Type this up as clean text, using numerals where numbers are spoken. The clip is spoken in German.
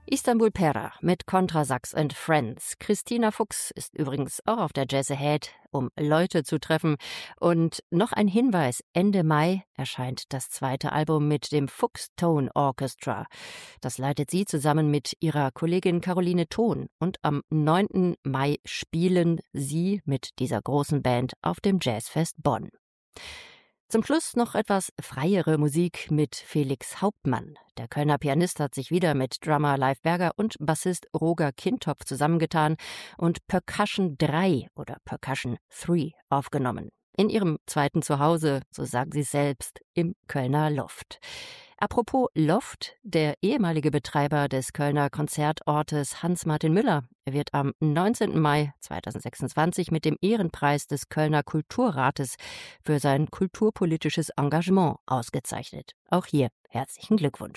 Istanbul Pera mit Kontrasax and Friends. Christina Fuchs ist übrigens auch auf der Jazz Ahead, um Leute zu treffen. Und noch ein Hinweis: Ende Mai erscheint das zweite Album mit dem Fuchs Tone Orchestra. Das leitet sie zusammen mit ihrer Kollegin Caroline Thon. Und am 9. Mai spielen sie mit dieser großen Band auf dem Jazzfest Bonn. Zum Schluss noch etwas freiere Musik mit Felix Hauptmann. Der Kölner Pianist hat sich wieder mit Drummer Leif Berger und Bassist Roger Kintopf zusammengetan und Percussion 3 oder Percussion 3 aufgenommen. In ihrem zweiten Zuhause, so sagen sie selbst, im Kölner Loft. Apropos Loft, der ehemalige Betreiber des Kölner Konzertortes Hans-Martin Müller wird am 19. Mai 2026 mit dem Ehrenpreis des Kölner Kulturrates für sein kulturpolitisches Engagement ausgezeichnet. Auch hier herzlichen Glückwunsch.